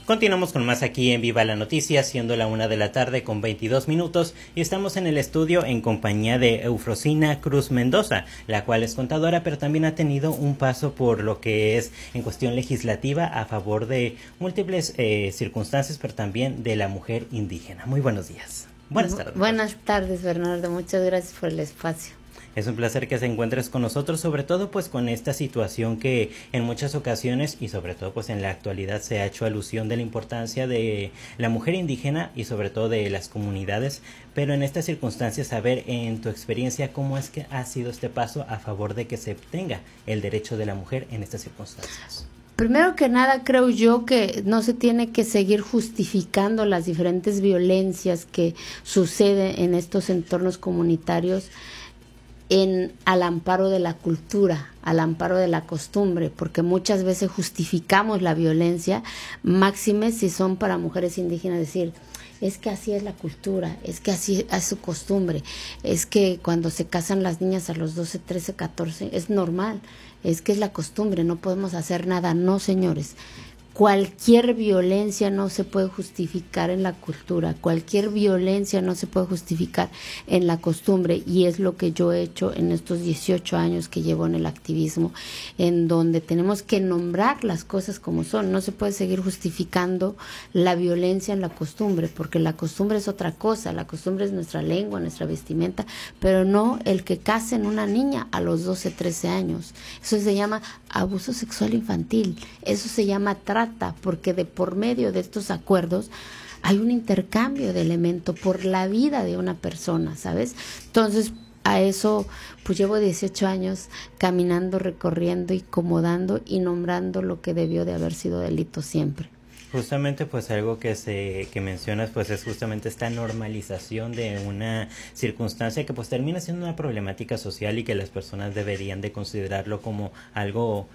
Continuamos con más aquí en Viva la Noticia, siendo la 1:00 p.m. con 22 minutos, y estamos en el estudio en compañía de Eufrosina Cruz Mendoza, la cual es contadora, pero también ha tenido un paso por lo que es en cuestión legislativa a favor de múltiples circunstancias, pero también de la mujer indígena. Muy buenos días. Buenas tardes. Buenas tardes, Bernardo. Muchas gracias por el espacio. Es un placer que se encuentres con nosotros, sobre todo pues con esta situación que en muchas ocasiones y sobre todo pues en la actualidad se ha hecho alusión de la importancia de la mujer indígena y sobre todo de las comunidades, pero en estas circunstancias saber en tu experiencia cómo es que ha sido este paso a favor de que se tenga el derecho de la mujer en estas circunstancias. Primero que nada, creo yo que no se tiene que seguir justificando las diferentes violencias que suceden en estos entornos comunitarios al amparo de la cultura, al amparo de la costumbre, porque muchas veces justificamos la violencia, máxime si son para mujeres indígenas, decir, es que así es la cultura, es que así es su costumbre, es que cuando se casan las niñas a los 12, 13, 14, es normal, es que es la costumbre, no podemos hacer nada. No, señores. Cualquier violencia no se puede justificar en la cultura, cualquier violencia no se puede justificar en la costumbre, y es lo que yo he hecho en estos 18 años que llevo en el activismo, en donde tenemos que nombrar las cosas como son. No se puede seguir justificando la violencia en la costumbre, porque la costumbre es otra cosa, la costumbre es nuestra lengua, nuestra vestimenta, pero no el que casen una niña a los 12, 13 años. Eso se llama abuso sexual infantil, eso se llama trata, porque de por medio de estos acuerdos hay un intercambio de elementos por la vida de una persona, ¿sabes? Entonces, a eso pues llevo 18 años caminando, recorriendo, incomodando y nombrando lo que debió de haber sido delito siempre. Justamente pues algo que mencionas pues es justamente esta normalización de una circunstancia que pues termina siendo una problemática social y que las personas deberían de considerarlo como algo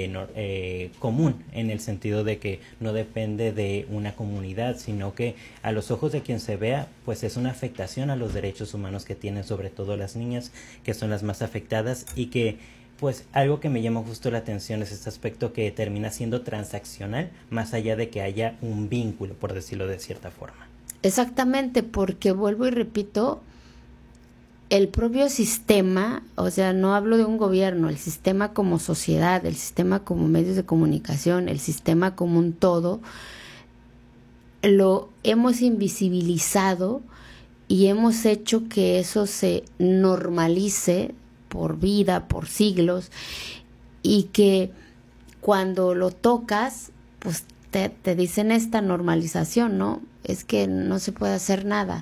común, en el sentido de que no depende de una comunidad, sino que a los ojos de quien se vea pues es una afectación a los derechos humanos que tienen sobre todo las niñas, que son las más afectadas, y que pues algo que me llama justo la atención es este aspecto que termina siendo transaccional, más allá de que haya un vínculo, por decirlo de cierta forma. Exactamente, porque vuelvo y repito, el propio sistema, o sea, no hablo de un gobierno, el sistema como sociedad, el sistema como medios de comunicación, el sistema como un todo, lo hemos invisibilizado y hemos hecho que eso se normalice por vida, por siglos, y que cuando lo tocas, pues te dicen esta normalización, ¿no? Es que no se puede hacer nada.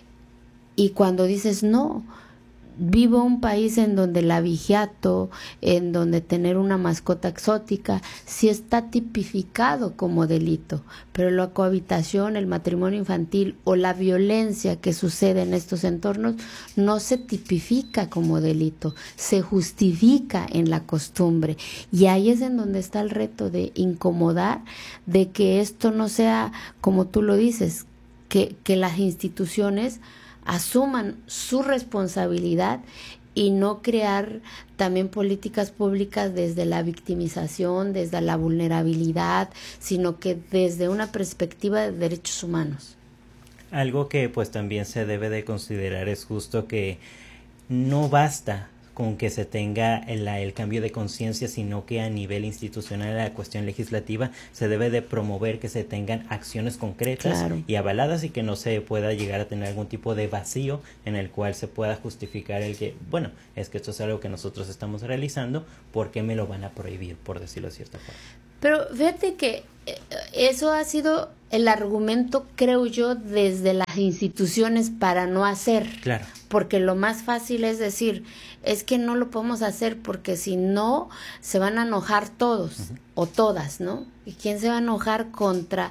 Y cuando dices no, vivo un país en donde el abigeato, en donde tener una mascota exótica, sí está tipificado como delito, pero la cohabitación, el matrimonio infantil o la violencia que sucede en estos entornos no se tipifica como delito, se justifica en la costumbre. Y ahí es en donde está el reto de incomodar, de que esto no sea, como tú lo dices, que las instituciones asuman su responsabilidad y no crear también políticas públicas desde la victimización, desde la vulnerabilidad, sino que desde una perspectiva de derechos humanos. Algo que pues también se debe de considerar es justo que no basta con que se tenga el cambio de conciencia, sino que a nivel institucional, la cuestión legislativa, se debe de promover que se tengan acciones concretas, claro, y avaladas, y que no se pueda llegar a tener algún tipo de vacío en el cual se pueda justificar el que, bueno, es que esto es algo que nosotros estamos realizando, ¿por qué me lo van a prohibir, por decirlo de cierta forma? Pero fíjate que eso ha sido el argumento, creo yo, desde las instituciones para no hacer. Claro. Porque lo más fácil es decir, es que no lo podemos hacer porque si no se van a enojar todos, uh-huh, o todas, ¿no? ¿Y quién se va a enojar contra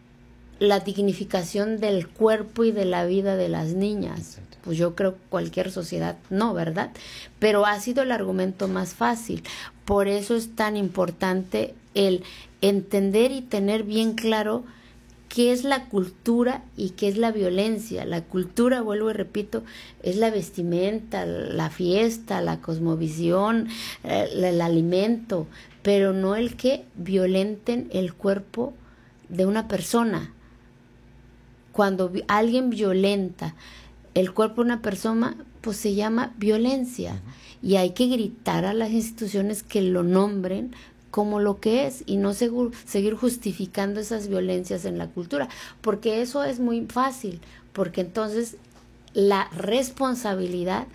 la dignificación del cuerpo y de la vida de las niñas? Exacto. Pues yo creo que cualquier sociedad no, ¿verdad? Pero ha sido el argumento más fácil. Por eso es tan importante el entender y tener bien claro qué es la cultura y qué es la violencia. La cultura, vuelvo y repito, es la vestimenta, la fiesta, la cosmovisión, el alimento, pero no el que violenten el cuerpo de una persona. Cuando alguien violenta el cuerpo de una persona, pues se llama violencia. Y hay que gritar a las instituciones que lo nombren como lo que es y no seguir justificando esas violencias en la cultura, porque eso es muy fácil, porque entonces la responsabilidad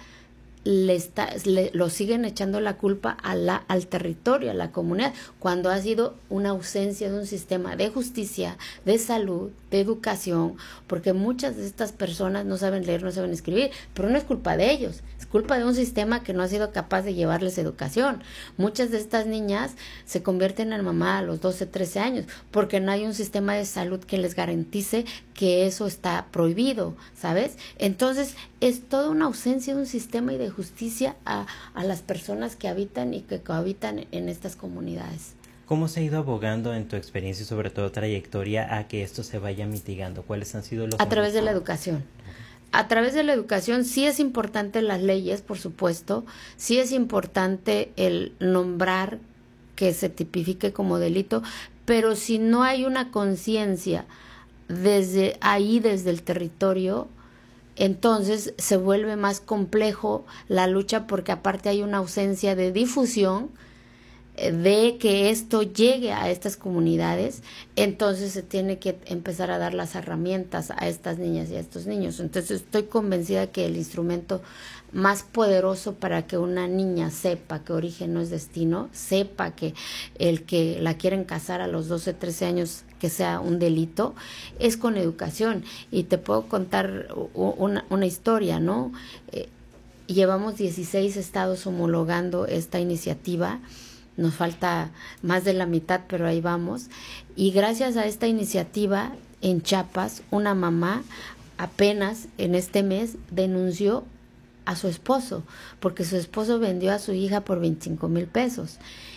lo siguen echando la culpa al territorio, a la comunidad, cuando ha sido una ausencia de un sistema de justicia, de salud, de educación, porque muchas de estas personas no saben leer, no saben escribir, pero no es culpa de ellos, es culpa de un sistema que no ha sido capaz de llevarles educación. Muchas de estas niñas se convierten en mamá a los 12, 13 años, porque no hay un sistema de salud que les garantice que eso está prohibido, ¿sabes? Entonces, es toda una ausencia de un sistema y de justicia a las personas que habitan y que cohabitan en estas comunidades. ¿Cómo se ha ido abogando en tu experiencia y sobre todo trayectoria a que esto se vaya mitigando? ¿Cuáles han sido los... A través de la educación. A través de la educación sí es importante las leyes, por supuesto, sí es importante el nombrar que se tipifique como delito, pero si no hay una conciencia desde el territorio, entonces se vuelve más complejo la lucha, porque aparte hay una ausencia de difusión de que esto llegue a estas comunidades. Entonces se tiene que empezar a dar las herramientas a estas niñas y a estos niños. Entonces estoy convencida que el instrumento más poderoso para que una niña sepa que origen no es destino, sepa que el que la quieren casar a los 12, 13 años que sea un delito, es con educación. Y te puedo contar una historia, ¿no? Llevamos 16 estados homologando esta iniciativa. Nos falta más de la mitad, pero ahí vamos. Y gracias a esta iniciativa, en Chiapas, una mamá apenas en este mes denunció a su esposo, porque su esposo vendió a su hija por 25,000 pesos.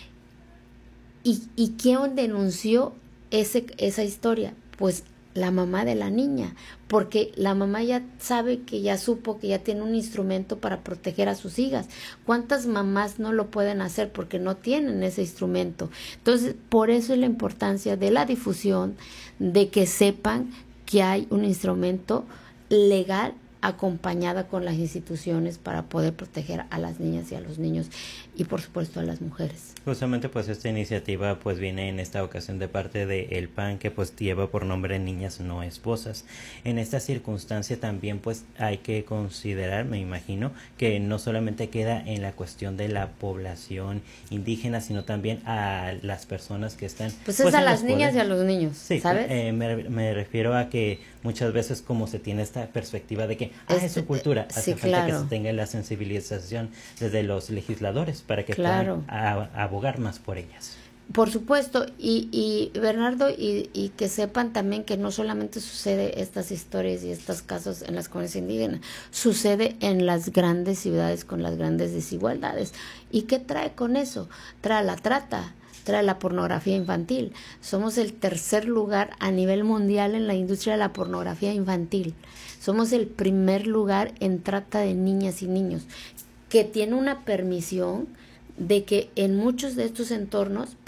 ¿Y quién denunció esa historia? Pues la mamá de la niña, porque la mamá ya sabe, que ya supo, que ya tiene un instrumento para proteger a sus hijas. ¿Cuántas mamás no lo pueden hacer porque no tienen ese instrumento? Entonces, por eso es la importancia de la difusión, de que sepan que hay un instrumento legal acompañada con las instituciones para poder proteger a las niñas y a los niños, y por supuesto a las mujeres. Justamente pues esta iniciativa pues viene en esta ocasión de parte de El PAN, que pues lleva por nombre Niñas No Esposas. En esta circunstancia también pues hay que considerar, me imagino, que no solamente queda en la cuestión de la población indígena, sino también a las personas que están... Pues es a las niñas y a los niños, sí, ¿sabes? Me refiero a que muchas veces como se tiene esta perspectiva de que es su cultura, hace falta claro, que se tenga la sensibilización desde los legisladores para que claro, puedan abogar más por ellas. Por supuesto, y Bernardo, y que sepan también que no solamente sucede estas historias y estos casos en las comunidades indígenas, sucede en las grandes ciudades con las grandes desigualdades. ¿Y qué trae con eso? Trae la trata, trae la pornografía infantil. Somos el tercer lugar a nivel mundial en la industria de la pornografía infantil. Somos el primer lugar en trata de niñas y niños, que tiene una permisión de que en muchos de estos entornos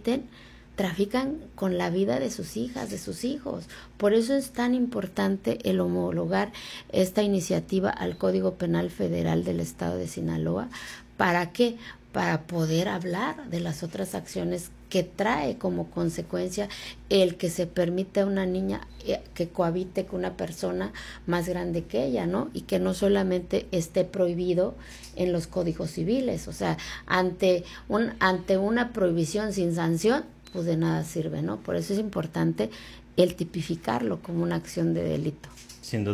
trafican con la vida de sus hijas, de sus hijos. Por eso es tan importante el homologar esta iniciativa al Código Penal Federal del Estado de Sinaloa. ¿Para qué? Para poder hablar de las otras acciones que trae como consecuencia el que se permite a una niña que cohabite con una persona más grande que ella, ¿no? Y que no solamente esté prohibido en los códigos civiles. O sea, ante una prohibición sin sanción, pues de nada sirve, ¿no? Por eso es importante el tipificarlo como una acción de delito. Sin duda.